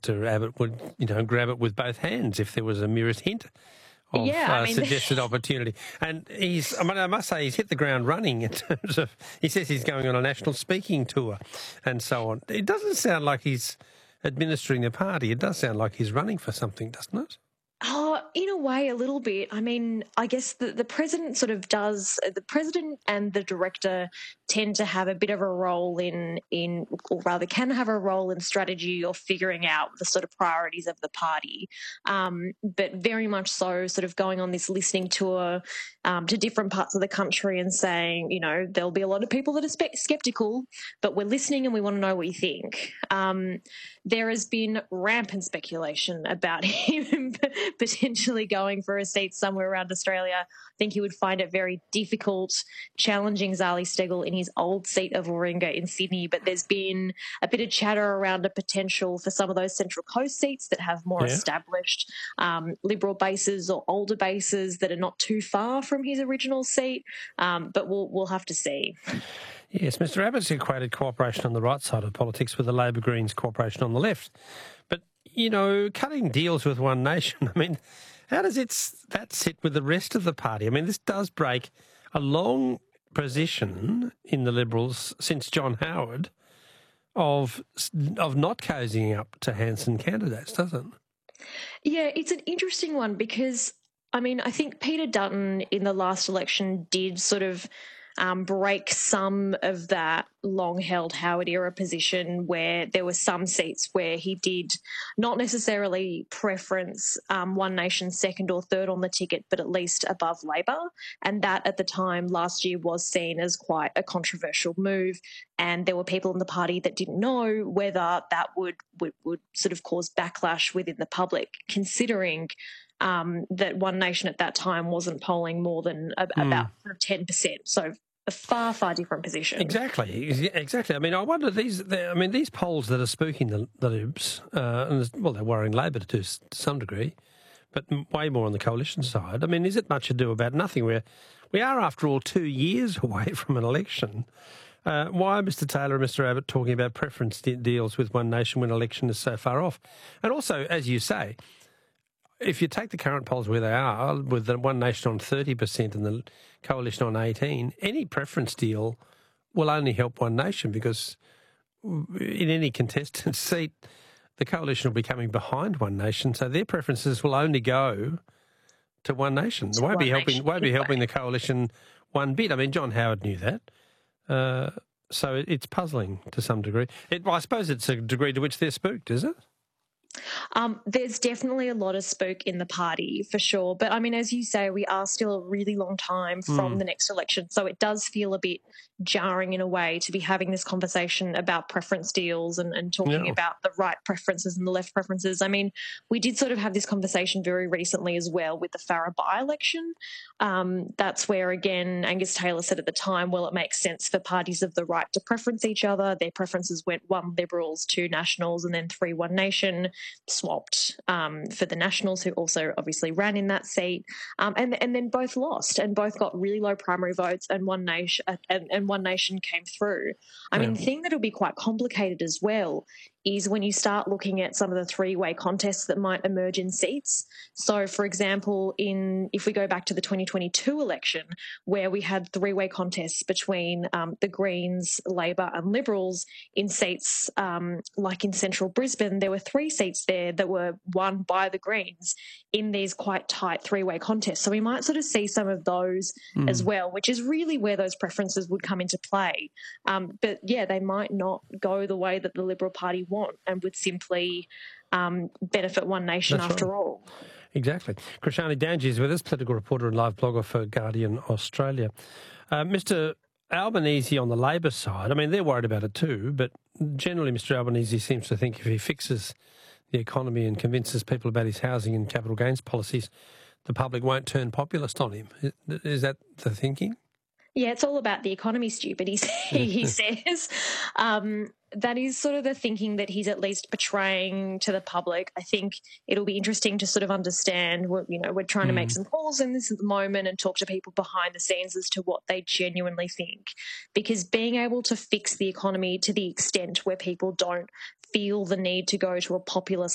Mr. Abbott would, grab it with both hands if there was a merest hint of suggested opportunity. And I must say, he's hit the ground running in terms of, he says he's going on a national speaking tour and so on. It doesn't sound like he's administering the party. It does sound like he's running for something, doesn't it? Oh, in a way, a little bit. I mean, I guess the president sort of does, the president and the director tend to have a bit of a role or rather can have a role in strategy or figuring out the sort of priorities of the party. But very much so sort of going on this listening tour to different parts of the country and saying, there'll be a lot of people that are sceptical, but we're listening and we want to know what you think. There has been rampant speculation about him potentially going for a seat somewhere around Australia. I think he would find it very difficult challenging Zali Steggall in his old seat of Warringah in Sydney, but there's been a bit of chatter around a potential for some of those Central Coast seats that have more established Liberal bases or older bases that are not too far from his original seat, but we'll have to see. Yes, Mr. Abbott's equated cooperation on the right side of politics with the Labor Greens cooperation on the left. But, cutting deals with One Nation, I mean, how does that sit with the rest of the party? I mean, this does break a long position in the Liberals since John Howard of not cozying up to Hanson candidates, doesn't it? Yeah, it's an interesting one because, I mean, I think Peter Dutton in the last election did sort of break some of that long-held Howard-era position where there were some seats where he did not necessarily preference One Nation second or third on the ticket, but at least above Labor. And that at the time last year was seen as quite a controversial move. And there were people in the party that didn't know whether that would sort of cause backlash within the public, considering that One Nation at that time wasn't polling more than about 10%. So a far, far different position. Exactly. I mean, I wonder, these polls that are spooking the Libs, they're worrying Labor to some degree, but way more on the coalition side. I mean, is it much ado about nothing? We are, after all, 2 years away from an election. Why are Mr. Taylor and Mr. Abbott talking about preference deals with One Nation when election is so far off? And also, as you say, if you take the current polls where they are, with the One Nation on 30% and the Coalition on 18%, any preference deal will only help One Nation because in any contested seat, the Coalition will be coming behind One Nation, so their preferences will only go to One Nation. It won't be helping the Coalition one bit. I mean, John Howard knew that. So it's puzzling to some degree. I suppose it's a degree to which they're spooked, is it? There's definitely a lot of spook in the party, for sure. But, I mean, as you say, we are still a really long time from the next election. So it does feel a bit jarring in a way to be having this conversation about preference deals and talking about the right preferences and the left preferences. I mean, we did sort of have this conversation very recently as well with the Farrer by-election. That's where, again, Angus Taylor said at the time, well, it makes sense for parties of the right to preference each other. Their preferences went 1 Liberals, 2 Nationals, and then 3 One Nation, swapped for the Nationals, who also obviously ran in that seat, and then both lost and both got really low primary votes, and One Nation came through. I mean, the thing that'll be quite complicated as well is when you start looking at some of the three-way contests that might emerge in seats. So, for example, if we go back to the 2022 election, where we had three-way contests between the Greens, Labor and Liberals in seats like in central Brisbane, there were 3 seats there that were won by the Greens in these quite tight three-way contests. So we might sort of see some of those as well, which is really where those preferences would come into play. But, yeah, they might not go the way that the Liberal Party want and would simply benefit One Nation after all. Exactly. Krishani Danji is with us, political reporter and live blogger for Guardian Australia. Mr. Albanese on the Labor side, I mean, they're worried about it too, but generally Mr. Albanese seems to think if he fixes the economy and convinces people about his housing and capital gains policies, the public won't turn populist on him. Is that the thinking? Yeah, it's all about the economy, stupid, he says. That is sort of the thinking that he's at least portraying to the public. I think it'll be interesting to sort of understand, we're trying to make some calls in this at the moment and talk to people behind the scenes as to what they genuinely think. Because being able to fix the economy to the extent where people don't feel the need to go to a populist